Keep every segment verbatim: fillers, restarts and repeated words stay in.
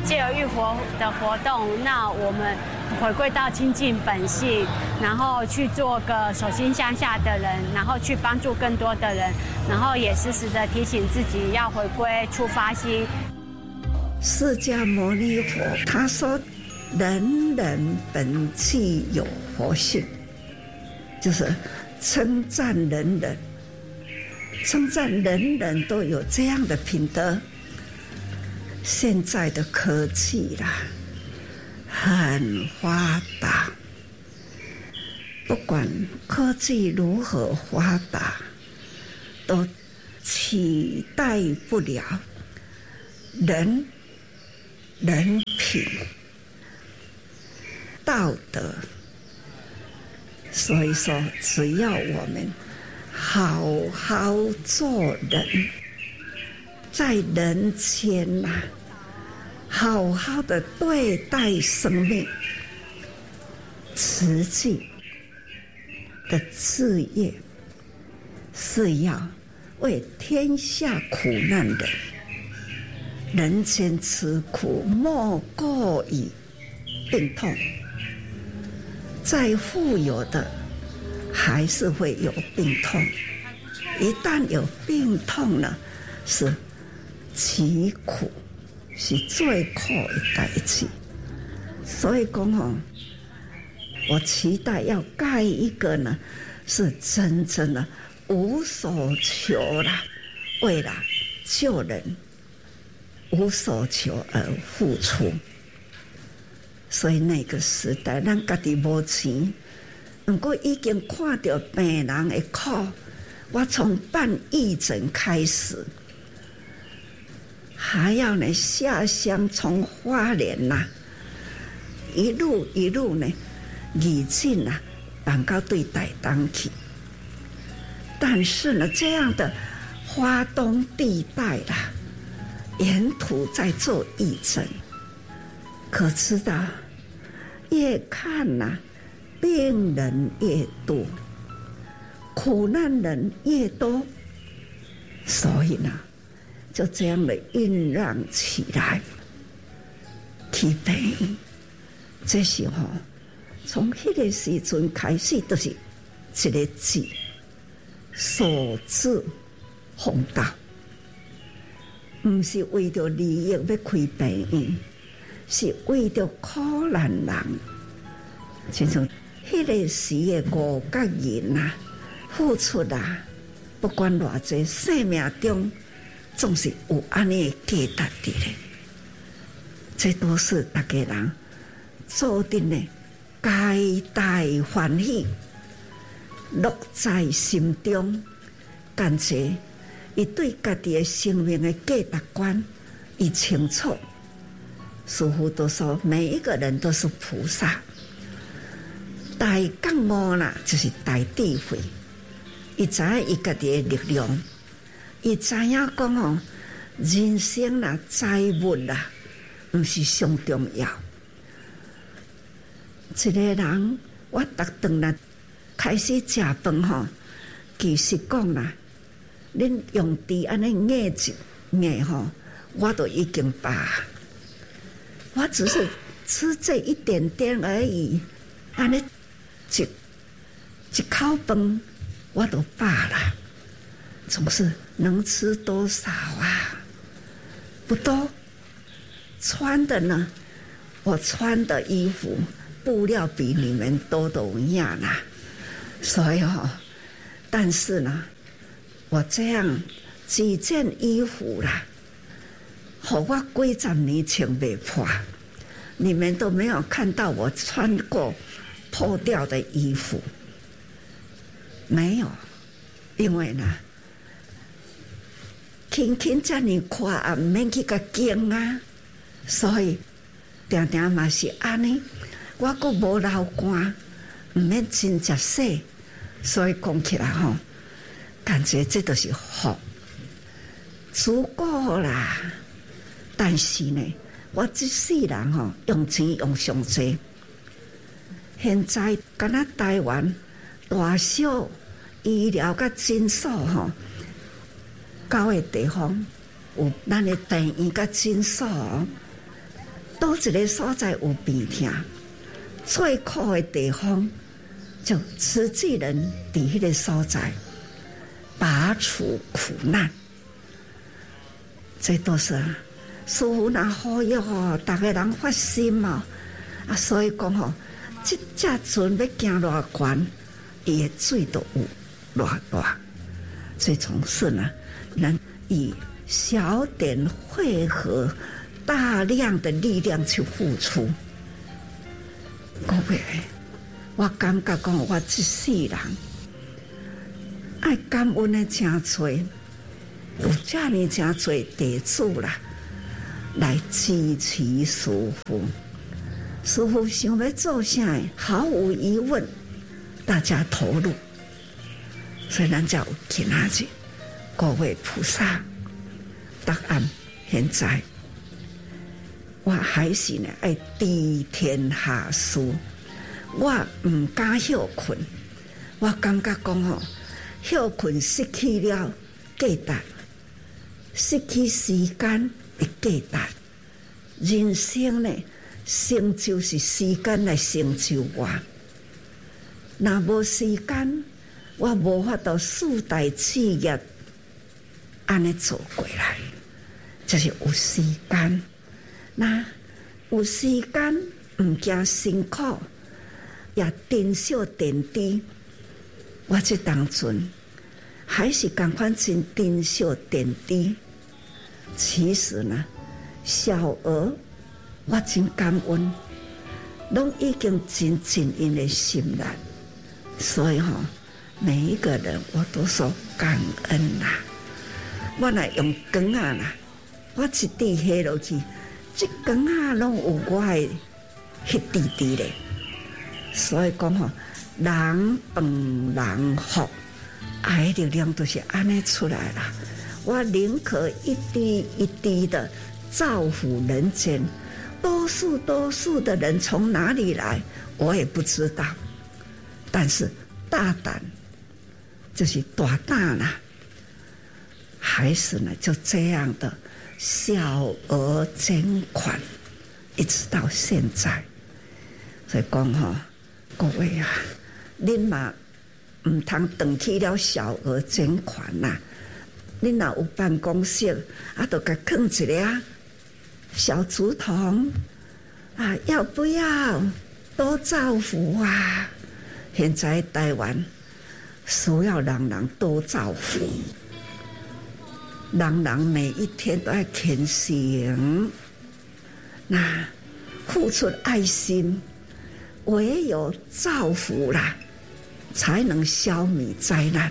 借由浴佛的活动，那我们回归到亲近本性，然后去做个手心向下的人，然后去帮助更多的人，然后也时时的提醒自己要回归出发心。 释迦牟尼佛他说，人人本具有佛性，就是称赞人人，称赞人人都有这样的品德。现在的科技啦，很发达，不管科技如何发达，都取代不了人人品、道德。所以说，只要我们好好做人，在人间呐、啊，好好的对待生命，慈济的志业是要为天下苦难人，人间吃苦莫过于病痛。再富有的还是会有病痛，一旦有病痛呢，是极苦，是最苦的代志。所以讲哦，我期待要盖一个呢，是真正的无所求啦，为了救人无所求而付出。所以那个时代，咱家己无钱，不过已经看到病人的苦。我从办义诊开始，还要呢下乡，从花莲呐、啊，一路一路呢，已经呐办到对台东去。但是呢，这样的花东地带啦，沿途在做义诊，可知道越看呐、啊，病人越多，苦难人越多，所以呢，就这样的酝酿起来。去病，这时候从那个时阵开始，都是一个字：守志弘道。不是为着利益要开病院，是为着苦难人。亲像迄个时的五角人啊，付出啊，不管偌济，生命中总是有安尼的价值的咧。这都是大家人做定的皆大欢喜，乐在心中。感觉伊对家己的生命的价值观，伊清楚。师父都说，每一个人都是菩萨。大觉悟啦，就是大智慧。伊知影伊家己的力量，伊知影讲哦，人生啦、财物啦，唔是上重要。一个人，我逐顿啦开始食饭吼，其实讲啦，恁用伫安尼硬一硬吼，我都已经饱。我只是吃这一点点而已，安尼一一口饭我都饱了。总是能吃多少啊？不多。穿的呢，我穿的衣服布料比你们多都一样啦。所以哦，但是呢，我这样几件衣服啦，好我几十年穿不破，你们都没有看到我穿过破掉的衣服，没有，因为呢，轻轻这样看啊，唔免去甲惊啊，所以定定嘛是安尼，我阁无流汗，唔免真食洗，所以讲起来吼，感觉这都是福，足够啦。但是呢，我这世人吼用钱用上济，现在敢若台湾大小医疗甲诊所吼，到的地方有咱的病院甲诊所， 倒一个所在有病痛，最苦的地方，就慈济人伫迄个所在拔除苦难。这都是师父若呼吁哦，逐个人发心哦，啊，所以讲吼，即只船要行偌悬，伊的水都有偌大。所以从此呢，能以小点汇合大量的力量去付出。各位，我感觉讲，我一世人爱感恩的真多，有这么真多弟子啦，来支持师父。师父想要做啥，毫无疑问，大家投入。所以咱才有今仔日各位菩萨答案。现在我还是呢爱知天下事，我唔敢休困。我感觉讲吼，休困失去了价值，失去时间的价值。人生呢，成就是时间来成就我。若无时间，我无法度四大企业安尼做过来，就是有时间。那有时间唔惊辛苦，也珍惜点滴。我这当阵还是赶快真珍惜点滴。其实呢，小额我真感恩，拢已经真尽因的心力，所以吼、哦。每一个人我都说感恩啦、啊，我来用羹啊啦，我一滴下落去，这羹啊拢有我的迄滴滴咧。所以讲吼，人饭人福，爱的力量都是安尼出来啦。我宁可一滴一滴的造福人间，多数多数的人从哪里来，我也不知道，但是大胆。就是大胆啦，还是呢就这样的小额捐款，一直到现在。所以讲吼，各位啊，恁嘛唔通等去了小额捐款呐，恁若有办公室，啊，就甲放一个啊小竹筒啊，要不要多造福啊？现在台湾。需要人人多造福，人人每一天都要虔诚，那付出爱心，唯有造福啦，才能消弭灾难。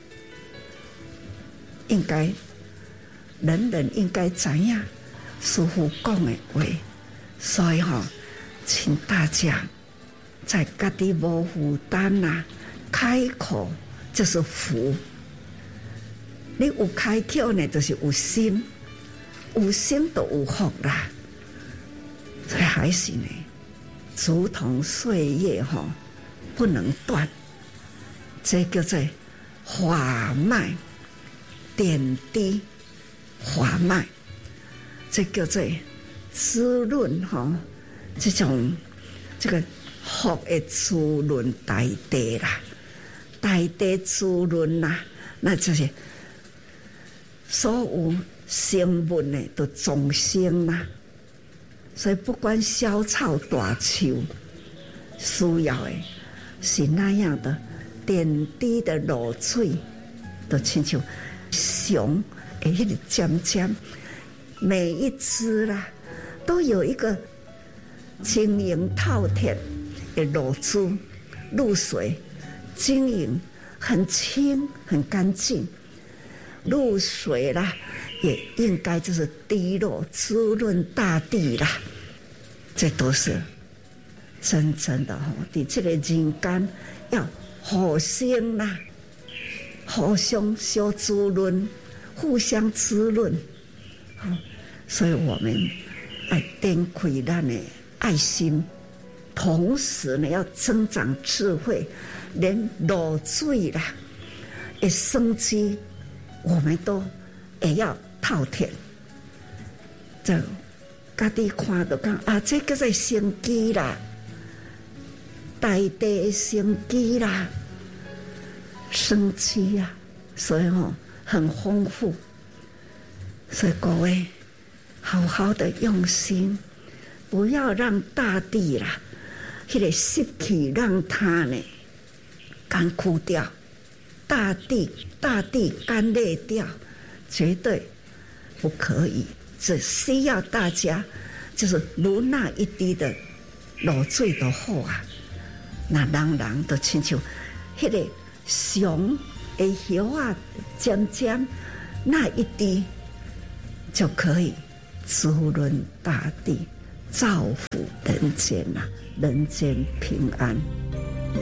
应该人人应该知影师父讲的话，所以吼，请大家在家己无负担啦。开口就是福，你有开口呢，就是有心，有心就有福啦。所以还是呢，竹筒岁月哈、哦、不能断，这叫做法脉点滴，法脉，这叫做滋润哈、哦，这种这个福的滋润大地啦。大地滋润啦，那就是所有生物呢都众生啦。所以不管小草大树，需要的是那样的点滴的露水，都亲像熊的迄个尖尖，每一只啦都有一个晶莹透剔的露珠露水。晶莹很清很干净，露水啦，也应该就是滴落滋润大地啦。这都是真正的哈，在这个人间要互相啦，互相相滋润，互相滋润。所以我们要展开咱的爱心，同时呢要增长智慧。连露水啦，的生机，我们都也要透彻。这家己看就讲啊，这叫做生机啦，大地的生机啦，生机啊，所以吼很丰富。所以各位，好好的用心，不要让大地啦，迄个湿气让它呢干枯掉，大地大地干裂掉，绝对不可以。只需要大家就是如那一滴的露水就好啊，那人人都亲像迄个熊的叶啊，尖尖那一滴就可以滋润大地，造福人间啊，人间平安。